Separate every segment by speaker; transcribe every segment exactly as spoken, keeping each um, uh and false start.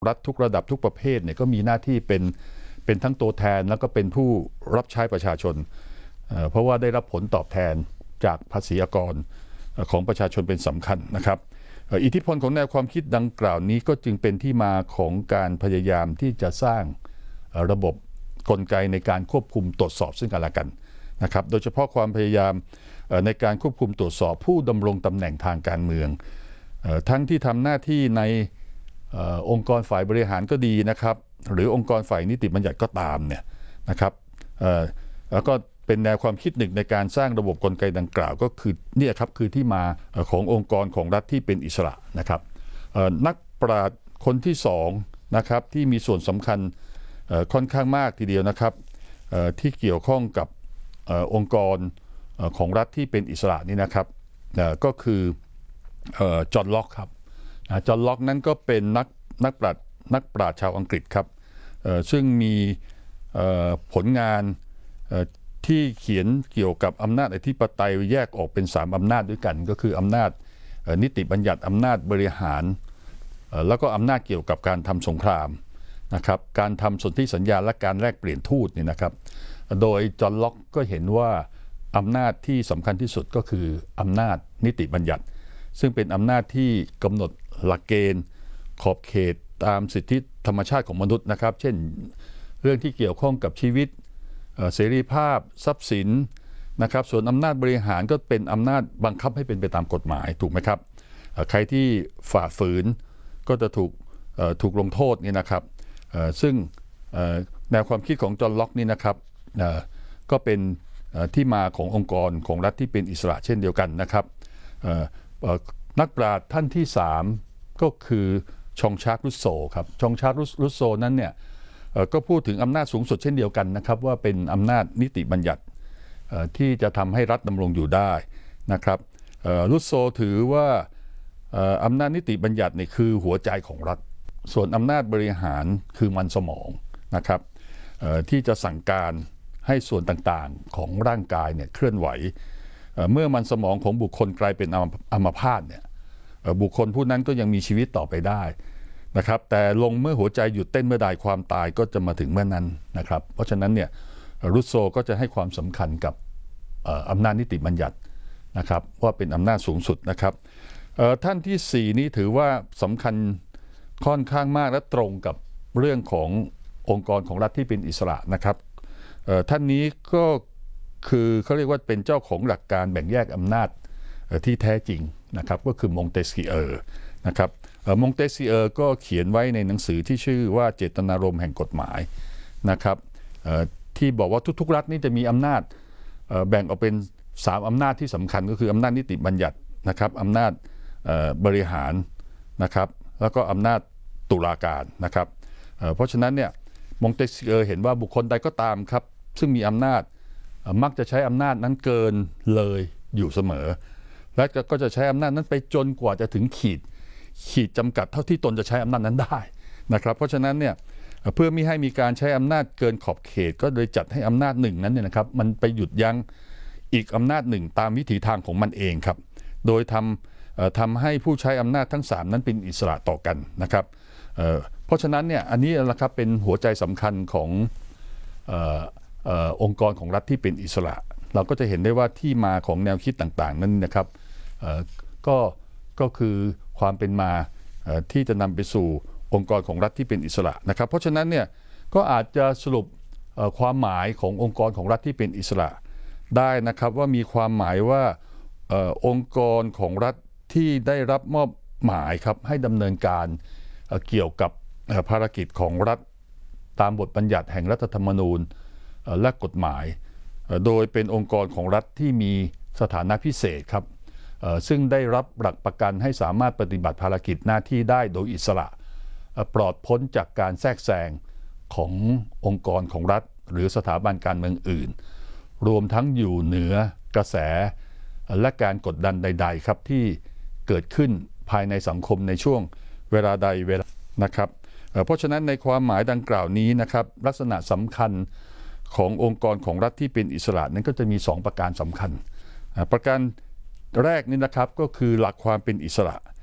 Speaker 1: รัฐทุกระดับทุกประเภทเนี่ยก็มีหน้าที่เป็นเป็นทั้งตัวแทนแล้วก็เป็นผู้รับใช้ประชาชนเพราะว่าได้รับผลตอบแทนจากภาษีอากรของประชาชนเป็นสำคัญนะครับอิทธิพลของแนวความคิดดังกล่าวนี้ก็จึงเป็นที่มาของการพยายามที่จะสร้างระบบกลไกในการควบคุมตรวจสอบซึ่งกันและกันนะครับโดยเฉพาะความพยายามในการควบคุมตรวจสอบผู้ดำรงตำแหน่งทางการเมืองทั้งที่ทำหน้าที่ในองค์กรฝ่ายบริหารก็ดีนะครับหรือองค์กรฝ่ายนิติบัญญัติก็ตามเนี่ยนะครับแล้วก็เป็นแนวความคิดหนึ่งในการสร้างระบบกลไกดังกล่าวก็คือเนี่ยครับคือที่มาขององค์กรของรัฐที่เป็นอิสระนะครับนักปราชญ์คนที่สองนะครับที่มีส่วนสำคัญค่อนข้างมากทีเดียวนะครับที่เกี่ยวข้องกับองค์กรของรัฐที่เป็นอิสระนี่นะครับก็คือจอห์นล็อกครับจอห์นล็อกนั้นก็เป็นนักนักปราชญ์นักปราชญ์ชาวอังกฤษครับซึ่งมีผลงานที่เขียนเกี่ยวกับอำนาจอธิปไตยแยกออกเป็นสามอำนาจด้วยกันก็คืออำนาจนิติบัญญัติอำนาจบริหารแล้วก็อำนาจเกี่ยวกับการทำสงครามนะครับการทำสนธิสัญญาและการแลกเปลี่ยนทูตนี่นะครับโดยจอห์นล็อกก็เห็นว่าอำนาจที่สำคัญที่สุดก็คืออำนาจนิติบัญญัติซึ่งเป็นอำนาจที่กำหนดหลักเกณฑ์ขอบเขตตามสิทธิธรรมชาติของมนุษย์นะครับเช่นเรื่องที่เกี่ยวข้องกับชีวิตเสรีภาพทรัพย์สินนะครับส่วนอำนาจบริหารก็เป็นอำนาจบังคับให้เป็นไปตามกฎหมายถูกไหมครับใครที่ฝ่าฝืนก็จะถูกถูกลงโทษนี่นะครับซึ่งแนวความคิดของจอห์นล็อกนี่นะครับก็เป็นที่มาขององค์กรของรัฐที่เป็นอิสระเช่นเดียวกันนะครับนักปราชญ์ท่านที่สามก็คือชองชาร์กรุสโซครับชองชาร์กรุสโซนั้นเนี่ยก็พูดถึงอำนาจสูงสุดเช่นเดียวกันนะครับว่าเป็นอำนาจนิติบัญญัติที่จะทำให้รัฐดำรงอยู่ได้นะครับรุสโซถือว่าอำนาจนิติบัญญัตินี่คือหัวใจของรัฐส่วนอำนาจบริหารคือมันสมองนะครับที่จะสั่งการให้ส่วนต่างๆของร่างกายเนี่ยเคลื่อนไหวเมื่อมันสมองของบุคคลกลายเป็นอัมพาตเนี่ยบุคคลผู้นั้นก็ยังมีชีวิตต่อไปได้นะครับแต่ลงเมื่อหัวใจหยุดเต้นเมื่อใดความตายก็จะมาถึงเมื่อนั้นนะครับเพราะฉะนั้นเนี่ยรุสโซก็จะให้ความสำคัญกับอำนาจนิติบัญญัตินะครับว่าเป็นอำนาจสูงสุดนะครับท่านที่สี่นี้ถือว่าสำคัญค่อนข้างมากและตรงกับเรื่องขององค์กรของรัฐที่เป็นอิสระนะครับท่านนี้ก็คือเขาเรียกว่าเป็นเจ้าของหลักการแบ่งแยกอำนาจที่แท้จริงนะครับก็คือมงเตสคิเออร์นะครับมงเตสคิเออร์ก็เขียนไว้ในหนังสือที่ชื่อว่าเจตนารมณ์แห่งกฎหมายนะครับที่บอกว่าทุกๆรัฐนี่จะมีอำนาจแบ่งออกเป็นสามอำนาจที่สำคัญก็คืออำนาจนิติบัญญัตินะครับอำนาจบริหารนะครับแล้วก็อำนาจตุลาการนะครับเพราะฉะนั้นเนี่ยมงเตสคิเออร์เห็นว่าบุคคลใดก็ตามครับซึ่งมีอำนาจมักจะใช้อำนาจนั้นเกินเลยอยู่เสมอและก็จะใช้อำนาจนั้นไปจนกว่าจะถึงขีดขีดจำกัดเท่าที่ตนจะใช้อำนาจนั้นได้นะครับเพราะฉะนั้นเนี่ยเพื่อไม่ให้มีการใช้อำนาจเกินขอบเขตก็เลยจัดให้อำนาจหนึ่งนั้นเนี่ยนะครับมันไปหยุดยั้งอีกอำนาจหนึ่งตามวิถีทางของมันเองครับโดยทำทำให้ผู้ใช้อำนาจทั้งสามนั้นเป็นอิสระต่อกันนะครับเพราะฉะนั้นเนี่ยอันนี้นะครับเป็นหัวใจสำคัญของเอ่อเอ่อองค์กรของรัฐที่เป็นอิสระเราก็จะเห็นได้ว่าที่มาของแนวคิดต่างๆนั้นนะครับก็ก็คือความเป็นมาที่จะนำไปสู่องค์กรของรัฐที่เป็นอิสระนะครับเพราะฉะนั้นเนี่ยก็อาจจะสรุปความหมายขององค์กรของรัฐที่เป็นอิสระได้นะครับว่ามีความหมายว่าองค์กรของรัฐที่ได้รับมอบหมายครับให้ดำเนินการเกี่ยวกับภารกิจของรัฐตามบทบัญญัติแห่งรัฐธรรมนูญและกฎหมายโดยเป็นองค์กรของรัฐที่มีสถานะพิเศษครับซึ่งได้รับหลักประกันให้สามารถปฏิบัติภารกิจหน้าที่ได้โดยอิสระปลอดพ้นจากการแทรกแซงขององค์กรของรัฐหรือสถาบันการเมืองอื่นรวมทั้งอยู่เหนือกระแสและการกดดันใดๆครับที่เกิดขึ้นภายในสังคมในช่วงเวลาใดเวลานะครับเพราะฉะนั้นในความหมายดังกล่าวนี้นะครับลักษณะสำคัญขององค์กรของรัฐที่เป็นอิสระนั้นก็จะมีสองประการสำคัญประการแรกนี่นะครับก็คือหลักความเป็นอิสระ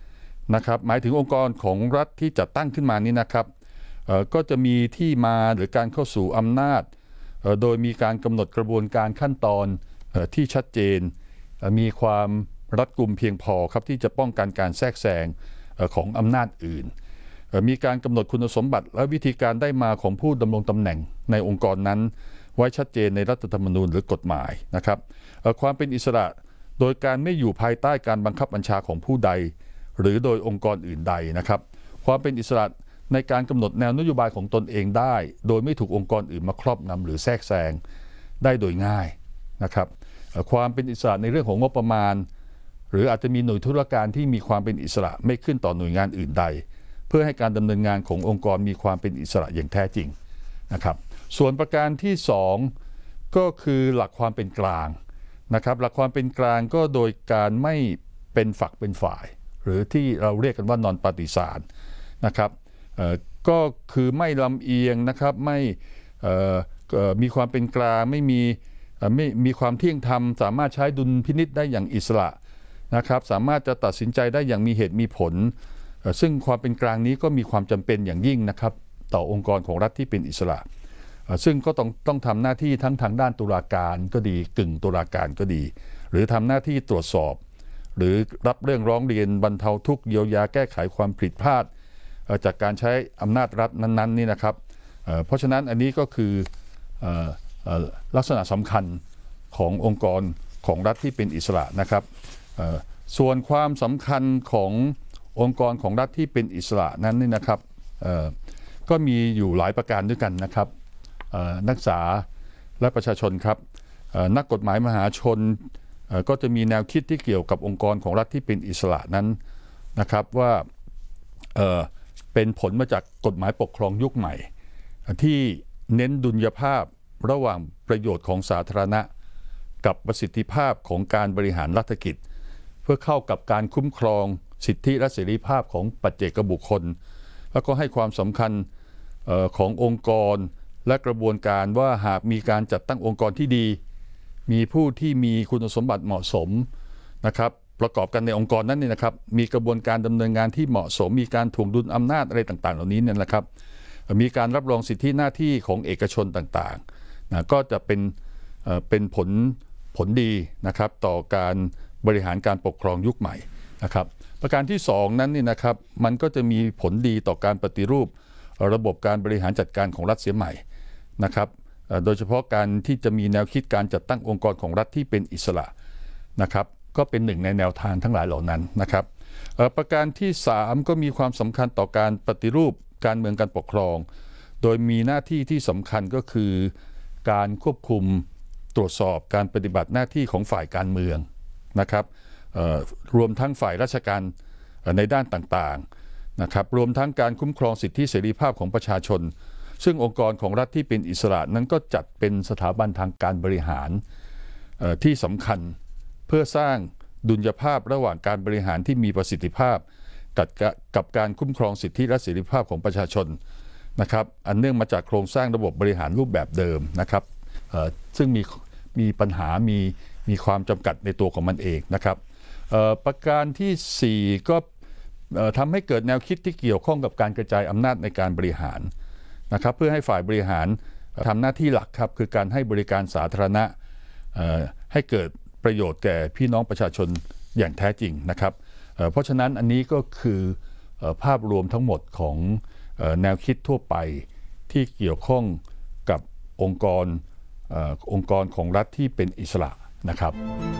Speaker 1: นะครับหมายถึงองค์กรของรัฐที่จัดตั้งขึ้นมานี้นะครับก็จะมีที่มาหรือการเข้าสู่อำนาจโดยมีการกำหนดกระบวนการขั้นตอนที่ชัดเจนมีความรัดกุมเพียงพอครับที่จะป้องกันการแทรกแซงของอำนาจอื่นมีการกำหนดคุณสมบัติและวิธีการได้มาของผู้ดำรงตำแหน่งในองค์กรนั้นไว้ชัดเจนในรัฐธรรมนูญหรือกฎหมายนะครับความเป็นอิสระโดยการไม่อยู่ภายใต้การบังคับบัญชาของผู้ใดหรือโดยองค์กรอื่นใดนะครับความเป็นอิสระในการกำหนดแนวนโยบายของตนเองได้โดยไม่ถูกองค์กรอื่นมาครอบงำหรือแทรกแซงได้โดยง่ายนะครับความเป็นอิสระในเรื่องของงบประมาณหรืออาจจะมีหน่วยธุรการที่มีความเป็นอิสระไม่ขึ้นต่อหน่วยงานอื่นใดเพื่อให้การดำเนินงานขององค์กรมีความเป็นอิสระอย่างแท้จริงนะครับส่วนประการที่สองก็คือหลักความเป็นกลางนะครับหลักความเป็นกลางก็โดยการไม่เป็นฝักเป็นฝ่ายหรือที่เราเรียกกันว่านอนปฏิสารนะครับก็คือไม่ลำเอียงนะครับไม่มีความเป็นกลางไม่มีไม่มีความเที่ยงธรรมสามารถใช้ดุลพินิจได้อย่างอิสระนะครับสามารถจะตัดสินใจได้อย่างมีเหตุมีผลซึ่งความเป็นกลางนี้ก็มีความจำเป็นอย่างยิ่งนะครับต่อองค์กรของรัฐที่เป็นอิสระซึ่งก็ต้องต้องทำหน้าที่ทั้งทางด้านตุลาการก็ดีกึ่งตุลาการก็ดีหรือทำหน้าที่ตรวจสอบหรือรับเรื่องร้องเรียนบรรเทาทุกข์เยียวยาแก้ไขความผิดพลาดจากการใช้อำนาจรัฐนั้นๆนี่นะครับเพราะฉะนั้นอันนี้ก็คือลักษณะสำคัญขององค์กรของรัฐที่เป็นอิสระนะครับส่วนความสำคัญขององค์กรของรัฐที่เป็นอิสระนั้นนี่นะครับก็มีอยู่หลายประการด้วยกันนะครับนักศึกษาและประชาชนครับนักกฎหมายมหาชนก็จะมีแนวคิดที่เกี่ยวกับองค์กรของรัฐที่เป็นอิสระนั้นนะครับว่าเอ่อเป็นผลมาจากกฎหมายปกครองยุคใหม่ที่เน้นดุลยภาพระหว่างประโยชน์ของสาธารณะกับประสิทธิภาพของการบริหารรัฐกิจเพื่อเข้ากับการคุ้มครองสิทธิและเสรีภาพของปัจเจกบุคคลแล้วก็ให้ความสำคัญเอ่อขององค์กรและกระบวนการว่าหากมีการจัดตั้งองค์กรที่ดีมีผู้ที่มีคุณสมบัติเหมาะสมนะครับประกอบกันในองค์กรนั้นเนี่ยนะครับมีกระบวนการดำเนินงานที่เหมาะสมมีการถ่วงดุลอำนาจอะไรต่างๆเหล่านี้เนี่ยนะครับมีการรับรองสิทธิหน้าที่ของเอกชนต่างๆนะก็จะเป็นเอ่อเป็นผลผลดีนะครับต่อการบริหารการปกครองยุคใหม่นะครับประการที่สองนั้นนี่นะครับมันก็จะมีผลดีต่อการปฏิรูประบบการบริหารจัดการของรัฐเสียใหม่นะครับโดยเฉพาะการที่จะมีแนวคิดการจัดตั้งองค์กรของรัฐที่เป็นอิสระนะครับก็เป็นหนึ่งในแนวทางทั้งหลายเหล่านั้นนะครับประการที่สามก็มีความสำคัญต่อการปฏิรูปการเมืองการปกครองโดยมีหน้าที่ที่สำคัญก็คือการควบคุมตรวจสอบการปฏิบัติหน้าที่ของฝ่ายการเมืองนะครับรวมทั้งฝ่ายราชการในด้านต่างๆนะครับรวมทั้งการคุ้มครองสิทธิเสรีภาพของประชาชนซึ่งองค์กรของรัฐที่เป็นอิสระนั้นก็จัดเป็นสถาบันทางการบริหารที่สำคัญเพื่อสร้างดุลยภาพระหว่างการบริหารที่มีประสิทธิภาพกับกับการคุ้มครองสิทธิและเสรีภาพของประชาชนนะครับอันเนื่องมาจากโครงสร้างระบบบริหารรูปแบบเดิมนะครับซึ่งมีมีปัญหามีมีความจำกัดในตัวของมันเองนะครับประการที่สี่ก็ทำให้เกิดแนวคิดที่เกี่ยวข้องกับการกระจายอำนาจในการบริหารนะครับเพื่อให้ฝ่ายบริหารทำหน้าที่หลักครับคือการให้บริการสาธารณะให้เกิดประโยชน์แก่พี่น้องประชาชนอย่างแท้จริงนะครับเพราะฉะนั้นอันนี้ก็คือภาพรวมทั้งหมดของแนวคิดทั่วไปที่เกี่ยวข้องกับองค์กรองค์กรของรัฐที่เป็นอิสระนะครับ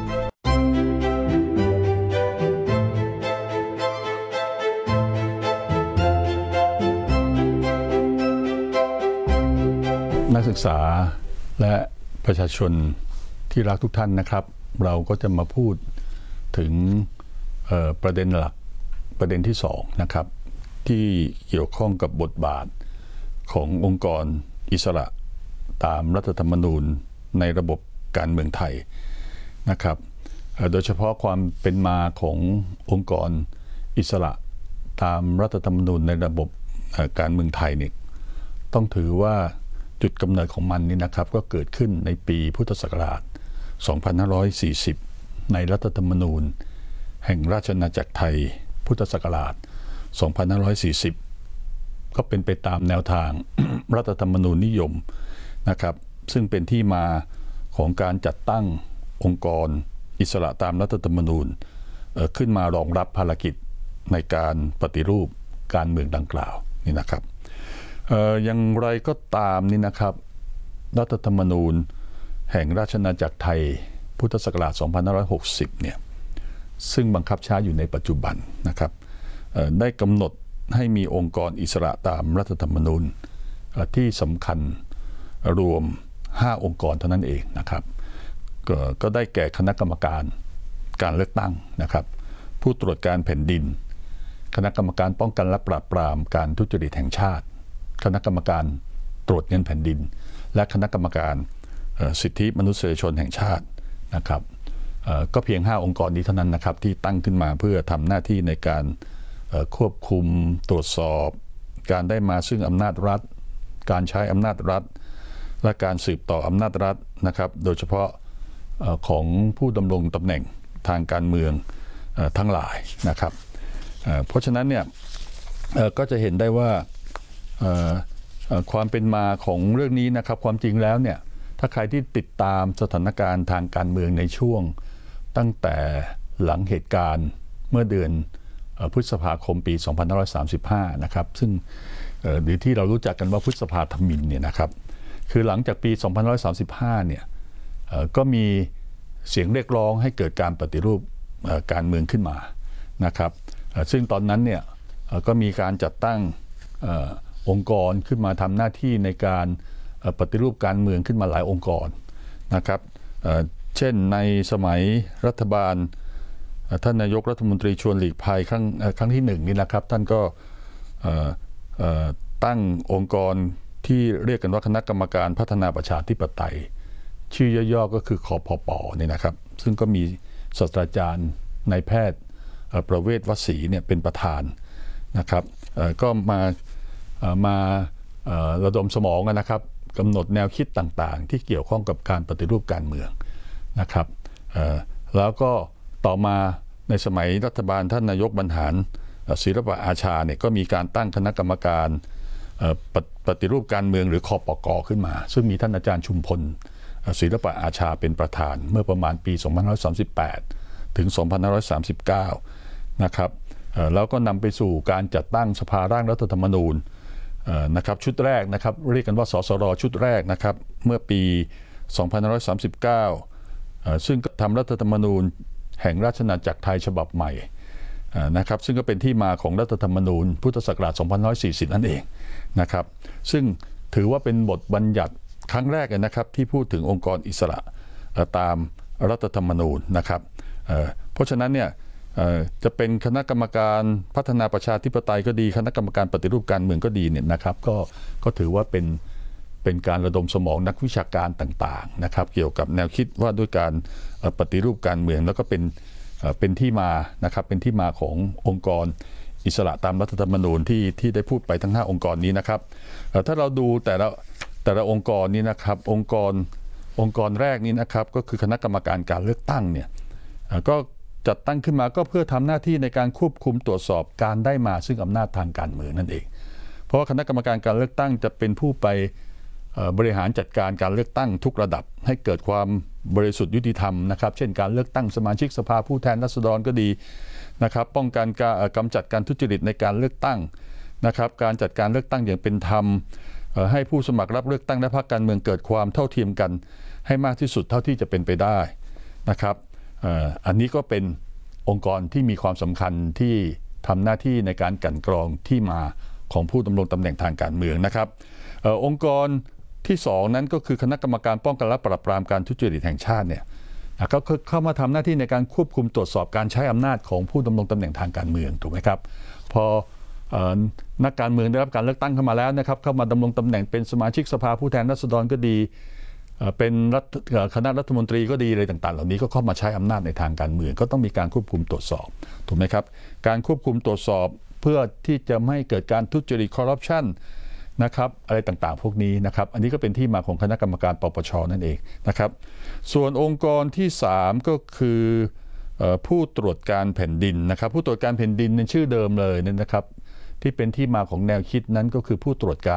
Speaker 1: นักศึกษาและประชาชนที่รักทุกท่านนะครับเราก็จะมาพูดถึงประเด็นหลักประเด็นที่สองนะครับที่เกี่ยวข้องกับบทบาทขององค์กรอิสระตามรัฐธรรมนูญในระบบการเมืองไทยนะครับโดยเฉพาะความเป็นมาขององค์กรอิสระตามรัฐธรรมนูญในระบบการเมืองไทยเนี่ยต้องถือว่าจุดกำเนิดของมันนี่นะครับก็เกิดขึ้นในปีพุทธศักราชสองพันห้าร้อยสี่สิบในรัฐธรรมนูญแห่งราชอาณาจักรไทยพุทธศักราช สองพันห้าร้อยสี่สิบ ก็เป็นไปตามแนวทาง รัฐธรรมนูญนิยมนะครับซึ่งเป็นที่มาของการจัดตั้งองค์กรอิสระตามรัฐธรรมนูญขึ้นมารองรับภารกิจในการปฏิรูปการเมืองดังกล่าวนี่นะครับอย่างไรก็ตามนี่นะครับรัฐธรรมนูญแห่งราชอาณาจักรไทยพุทธศักราช สองพันห้าร้อยหกสิบ เนี่ยซึ่งบังคับใช้อยู่ในปัจจุบันนะครับได้กำหนดให้มีองค์กรอิสระตามรัฐธรรมนูญที่สำคัญรวมห้าองค์กรเท่านั้นเองนะครับก, ก็ได้แก่คณะกรรมการการเลือกตั้งนะครับผู้ตรวจการแผ่นดินคณะกรรมการป้องกันและปราบปรามการทุจริตแห่งชาติคณะกรรมการตรวจเงินแผ่นดินและคณะกรรมการสิทธิมนุษยชนแห่งชาตินะครับก็เพียงห้าองค์กรนี้เท่านั้นนะครับที่ตั้งขึ้นมาเพื่อทำหน้าที่ในการควบคุมตรวจสอบการได้มาซึ่งอำนาจรัฐการใช้อำนาจรัฐและการสืบต่ออำนาจรัฐนะครับโดยเฉพาะของผู้ดำรงตำแหน่งทางการเมืองทั้งหลายนะครับเพราะฉะนั้นเนี่ยก็จะเห็นได้ว่าความเป็นมาของเรื่องนี้นะครับความจริงแล้วเนี่ยถ้าใครที่ติดตามสถานการณ์ทางการเมืองในช่วงตั้งแต่หลังเหตุการณ์เมื่อเดือนพฤษภาคมปี สองพันห้าร้อยสามสิบห้า นะครับซึ่งหรือที่เรารู้จักกันว่าพฤษภาธมิฬเนี่ยนะครับคือหลังจากปี สองพันห้าร้อยสามสิบห้า เนี่ยก็มีเสียงเรียกร้องให้เกิดการปฏิรูปการเมืองขึ้นมานะครับซึ่งตอนนั้นเนี่ยก็มีการจัดตั้งองค์กรขึ้นมาทำหน้าที่ในการปฏิรูปการเมืองขึ้นมาหลายองค์กรนะครับเช่นในสมัยรัฐบาลท่านนายกรัฐมนตรีชวนหลีกภัยครั้งครั้งที่หนึ่งนี่นะครับท่านก็ตั้งองค์กรที่เรียกกันว่าคณะกรรมการพัฒนาประชาธิปไตยชื่อย่อๆก็คือคพป.นี่นะครับซึ่งก็มีศาสตราจารย์นายแพทย์ประเวศวสีเนี่ยเป็นประธานนะครับก็มามาระดมสมองนะครับกำหนดแนวคิดต่างๆที่เกี่ยวข้องกับการปฏิรูปการเมืองนะครับแล้วก็ต่อมาในสมัยรัฐบาลท่านนายกบรรหารศิลปะอาชาเนี่ยก็มีการตั้งคณะกรรมการปฏิรูปการเมืองหรือคปก.ขึ้นมาซึ่งมีท่านอาจารย์ชุมพลศิลปะอาชาเป็นประธานเมื่อประมาณปี สองพันห้าร้อยสามสิบแปด ถึง สองพันห้าร้อยสามสิบเก้า นะครับแล้วก็นำไปสู่การจัดตั้งสภาร่างรัฐธรรมนูญนะครับชุดแรกนะครับเรียกกันว่าสสรชุดแรกนะครับเมื่อปี สองพันห้าร้อยสามสิบเก้า ซึ่งทำรัฐธรรมนูญแห่งราชอาณาจักรไทยฉบับใหม่นะครับซึ่งก็เป็นที่มาของรัฐธรรมนูญพุทธศักราช สองพันห้าร้อยสี่สิบ นั่นเองนะครับซึ่งถือว่าเป็นบทบัญญัติครั้งแรกนะครับที่พูดถึงองค์กรอิสระตามรัฐธรรมนูญนะครับเพราะฉะนั้นเนี่ยจะเป็นคณะกรรมการพัฒนาประชาธิปไตยก็ดีคณะกรรมการปฏิรูปการเมืองก็ดีเนี่ยนะครับก็ก็ถือว่าเป็นเป็นการระดมสมองนักวิชาการต่างๆนะครับเกี่ยวกับแนวคิดว่าด้วยการปฏิรูปการเมืองแล้วก็เป็นเป็นที่มานะครับเป็นที่มาขององค์กรอิสระตามรัฐธรรมนูญที่ที่ได้พูดไปทั้งห้าองค์กรนี้นะครับถ้าเราดูแต่ละแต่ละองค์กรนี้นะครับองค์กรองค์กรแรกนี้นะครับก็คือคณะกรรมการการเลือกตั้งเนี่ยก็จัดตั้งขึ้นมาก็เพื่อทำหน้าที่ในการควบคุมตรวจสอบการได้มาซึ่งอำนาจทางการเมืองนั่นเองเพราะว่าคณะกรรมการการเลือกตั้งจะเป็นผู้ไปบริหารจัดการการเลือกตั้งทุกระดับให้เกิดความบริสุทธิ์ยุติธรรมนะครับเช่นการเลือกตั้งสมาชิกสภาผู้แทนราษฎรก็ดีนะครับป้องกันการกำจัดการทุจริตในการเลือกตั้งนะครับการจัดการเลือกตั้งอย่างเป็นธรรมให้ผู้สมัครรับเลือกตั้งและพรรคการเมืองเกิดความเท่าเทียมกันให้มากที่สุดเท่าที่จะเป็นไปได้นะครับอันนี้ก็เป็นองค์กรที่มีความสำคัญที่ทำหน้าที่ในการกลั่นกรองที่มาของผู้ดำรงตำแหน่งทางการเมืองนะครับเอ่อองค์กรที่สองนั้นก็คือคณะกรรมการป้องกันและปราบปรามการทุจริตแห่งชาติเนี่ยก็เข้ามาทำหน้าที่ในการควบคุมตรวจสอบการใช้อำนาจของผู้ดำรงตำแหน่งทางการเมืองถูกไหมครับพอนักการเมืองได้รับการเลือกตั้งเข้ามาแล้วนะครับเข้ามาดำรงตำแหน่งเป็นสมาชิกสภาผู้แทนราษฎรก็ดีเป็นคณะรัฐมนตรีก็ดีอะไรต่างๆเหล่านี้ก็เข้ามาใช้อำนาจในทางการเมืองก็ต้องมีการควบคุมตรวจสอบถูกไหมครับการควบคุมตรวจสอบเพื่อที่จะไม่ให้เกิดการทุจริตคอร์รัปชันนะครับอะไรต่างๆพวกนี้นะครับอันนี้ก็เป็นที่มาของคณะกรรมการปปช.นั่นเองนะครับส่วนองค์กรที่สามก็คือเอ่อผู้ตรวจการแผ่นดินนะครับผู้ตรวจการแผ่นดินในชื่อเดิมเลยเนี่ยนะครับที่เป็นที่มาของแนวคิดนั้นก็คือผู้ตรวจกา